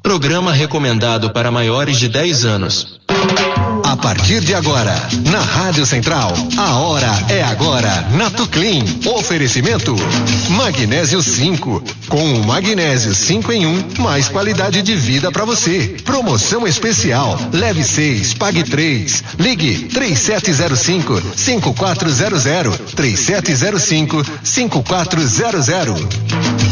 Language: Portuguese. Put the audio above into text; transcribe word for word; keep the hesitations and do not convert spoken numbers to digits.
Programa recomendado para maiores de dez anos. A partir de agora, na Rádio Central, a hora é agora, Natuclean. Oferecimento Magnésio cinco. Com o Magnésio cinco em um, mais qualidade de vida para você. Promoção especial, leve seis, pague três. Ligue três sete zero cinco, cinco quatro zero zero, três sete zero cinco, cinco quatro zero zero.